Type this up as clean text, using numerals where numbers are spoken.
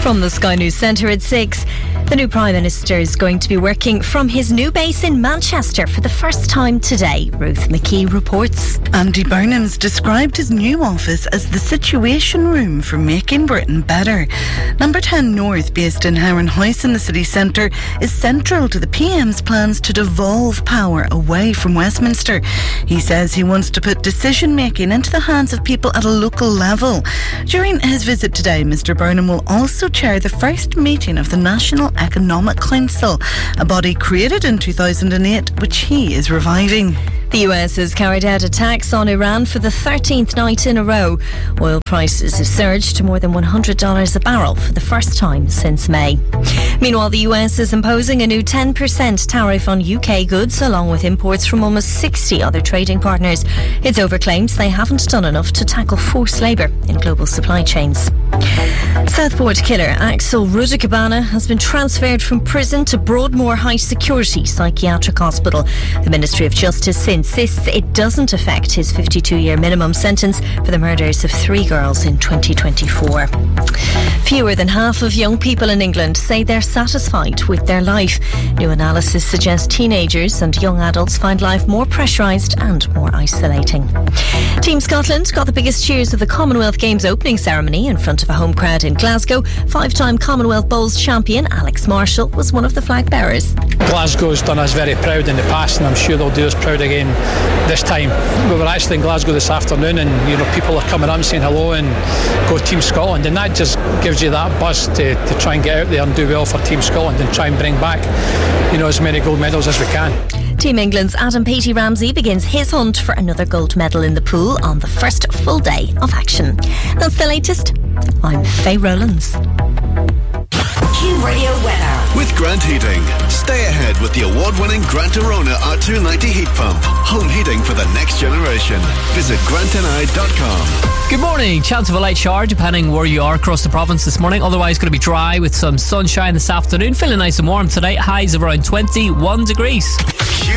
From the Sky News Centre at 6. The new Prime Minister is going to be working from his new base in Manchester for the first time today. Ruth McKee reports. Andy Burnham's described his new office as the Situation Room for making Britain better. Number 10 North, based in Herrenhuis in the city centre, is central to the PM's plans to devolve power away from Westminster. He says he wants to put decision making into the hands of people at a local level. During his visit today, Mr Burnham will also chair the first meeting of the National Economic Council, a body created in 2008 which he is reviving. The US has carried out attacks on Iran for the 13th night in a row. Oil prices have surged to more than $100 a barrel for the first time since May. Meanwhile, the US is imposing a new 10% tariff on UK goods, along with imports from almost 60 other trading partners. It's over claims they haven't done enough to tackle forced labour in global supply chains. Southport killer Axel Rudikabana has been transferred from prison to Broadmoor High Security Psychiatric Hospital. The Ministry of Justice insists it doesn't affect his 52-year minimum sentence for the murders of 3 girls in 2024. Fewer than half of young people in England say they're satisfied with their life. New analysis suggests teenagers and young adults find life more pressurised and more isolating. Team Scotland got the biggest cheers of the Commonwealth Games opening ceremony in front of a home crowd in Glasgow. 5-time Commonwealth Bowls champion Alex Marshall was one of the flag bearers. Glasgow's done us very proud in the past, and I'm sure they'll do us proud again this time. We were actually in Glasgow this afternoon, and people are coming up and saying hello and go Team Scotland, and that just gives you that buzz to try and get out there and do well for Team Scotland and try and bring back as many gold medals as we can. Team England's Adam Peaty-Ramsey begins his hunt for another gold medal in the pool on the first full day of action. That's the latest. I'm Faye Rowlands. Q Radio weather. With Grant Heating. Stay ahead with the award-winning Grant Arona R290 heat pump. Home heating for the next generation. Visit grantni.com. Good morning. Chance of a light shower depending where you are across the province this morning. Otherwise going to be dry with some sunshine this afternoon. Feeling nice and warm tonight. Highs of around 21 degrees.